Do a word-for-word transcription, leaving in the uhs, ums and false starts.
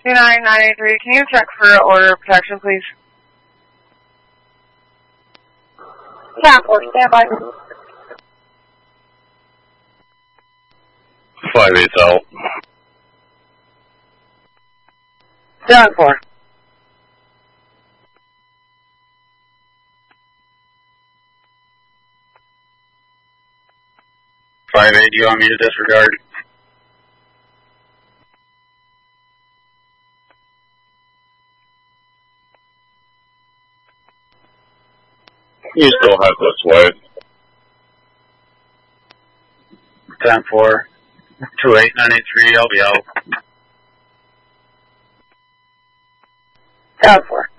two nine nine eight three, can you check for order protection, please? ten four, stand by. five eight out. ten four. five eight, do you want me to disregard? You still have this way. ten four, two eight nine eight three, I'll be out. ten four.